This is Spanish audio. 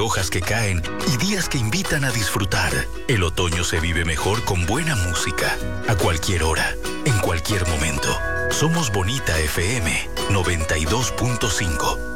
hojas que caen y días que invitan a disfrutar. El otoño se vive mejor con buena música. A cualquier hora, en cualquier momento. Somos Bonita FM 92.5.